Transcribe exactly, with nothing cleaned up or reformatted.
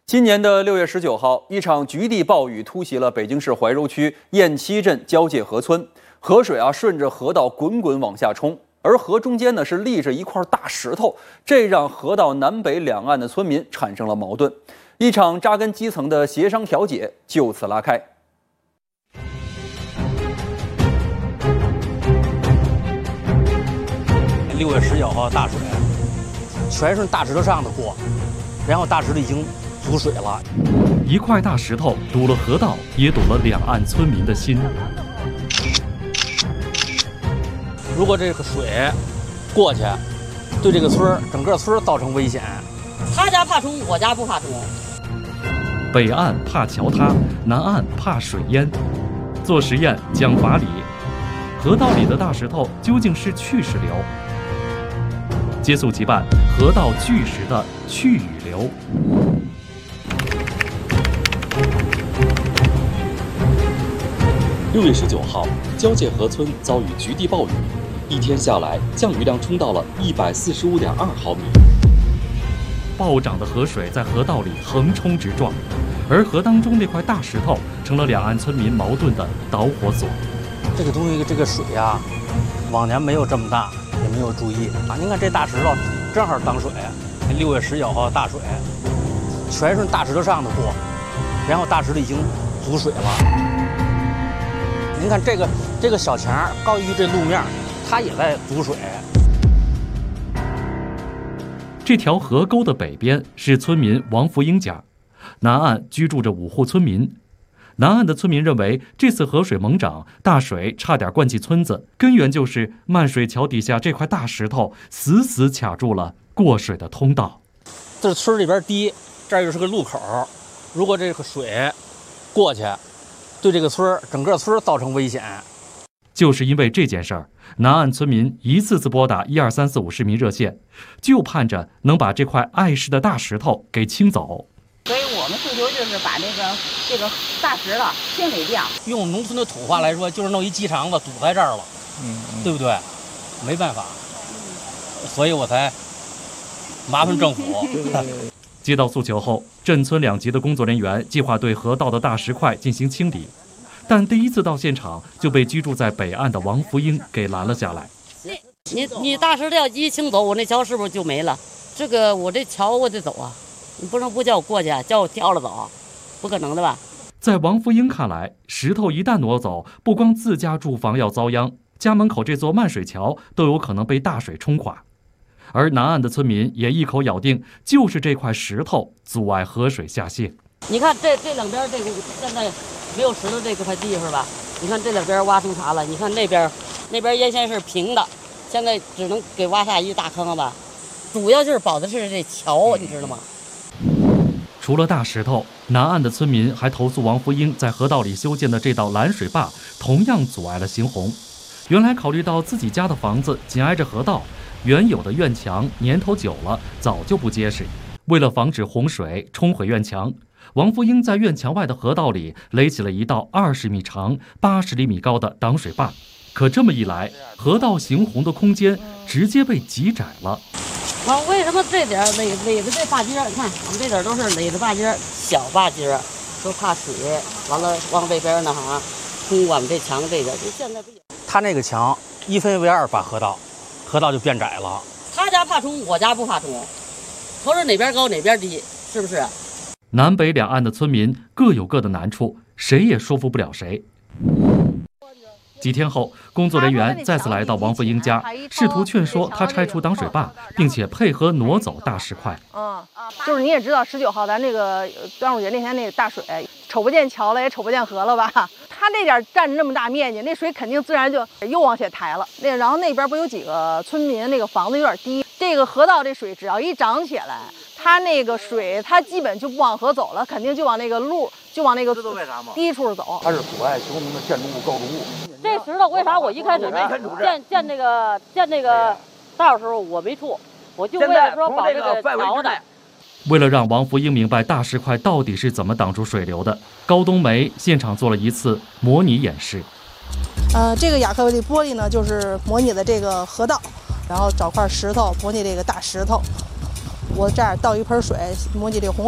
今年的六月十九号，一场局地暴雨突袭了北京市怀柔区雁七镇交界河村，河水啊顺着河道滚滚往下冲，而河中间呢是立着一块大石头，这让河道南北两岸的村民产生了矛盾，一场扎根基层的协商调解就此拉开。 六月十九号大水，全是大石头上的过，然后大石头已经阻水了， 一块大石头堵了河道，也堵了两岸村民的心。 如果这个水过去，对这个村整个村造成危险。 他家怕冲，我家不怕冲。 北岸怕桥塌，南岸怕水淹。做实验讲法理，河道里的大石头究竟是去时流？接速即办，河道巨石的去与流。 六月十九号，交界河村遭遇局地暴雨，一天下来，降雨量冲到了一百四十五点二毫米。 暴涨的河水在河道里横冲直撞，而河当中那块大石头成了两岸村民矛盾的导火索。 这个东西，这个水呀、啊，往年没有这么大，也没有注意啊。您看这大石头正好挡水，六月十九号大水，全是大石头上的过，然后大石头已经阻水了。您看这个这个小墙高于这路面，它也在阻水。 这条河沟的北边是村民王福英家，南岸居住着五户村民。南岸的村民认为，这次河水猛涨，大水差点灌进村子，根源就是漫水桥底下这块大石头死死卡住了过水的通道。 这村里边低，这儿又是个路口，如果这个水过去，对这个村整个村造成危险。 就是因为这件事儿，南岸村民一次次拨打一二三四五市民热线，就盼着能把这块碍事的大石头给清走。 所以我们诉求就是把那个这个大石头清理掉。 用农村的土话来说，就是弄一鸡肠子堵在这儿了，嗯，对不对？没办法，所以我才麻烦政府。 接到诉求后，镇村两级的工作人员计划对河道的大石块进行清理，但第一次到现场就被居住在北岸的王福英给拦了下来。 你你大石头要一清走，我那桥是不是就没了？这个我这桥我得走啊，你不能不叫我过去，叫我跳了走，不可能的吧？ 在王福英看来，石头一旦挪走，不光自家住房要遭殃，家门口这座漫水桥都有可能被大水冲垮。而南岸的村民也一口咬定，就是这块石头阻碍河水下泄。 你看这这两边这个现在没有石头这块地是吧？你看这两边挖成啥了？你看那边那边原先是平的，现在只能给挖下一大坑了吧？主要就是保的是这桥，你知道吗？ 除了大石头，南岸的村民还投诉王福英在河道里修建的这道拦水坝同样阻碍了行洪。原来考虑到自己家的房子紧挨着河道，原有的院墙年头久了早就不结实，为了防止洪水冲毁院墙，王福英在院墙外的河道里垒起了一道二十米长、八十厘米高的挡水坝。可这么一来，河道行洪的空间直接被挤窄了。 我为什么这点垒垒的这坝尖？你看我们这点都是垒的坝尖，小坝尖，都怕水，完了往这边呢哈，冲我们这墙这个，就现在不有。 他那个墙一分为二把河道，河道就变窄了。 他家怕冲，我家不怕冲，头是哪边高哪边低，是不是？ 南北两岸的村民各有各的难处，谁也说服不了谁。几天后，工作人员再次来到王福英家，试图劝说他拆除挡水坝，并且配合挪走大石块。 嗯，就是你也知道，十九号咱那个端午节那天那个大水，瞅不见桥了，也瞅不见河了吧？它那点占那么大面积，那水肯定自然就又往下抬了。那然后那边不有几个村民，那个房子有点低，这个河道这水只要一涨起来，它那个水它基本就不往河走了，肯定就往那个路就往那个低处走。 它是阻碍修明的建筑物构筑物。 这石头为啥我一开始建建那个建那个道的时候我没处，我就为了说保这个桥的。 为了让王福英明白大石块到底是怎么挡住水流的，高冬梅现场做了一次模拟演示。 呃，这个亚克力玻璃呢，就是模拟的这个河道，然后找块石头模拟这个大石头。我这儿倒一盆水，模拟这个洪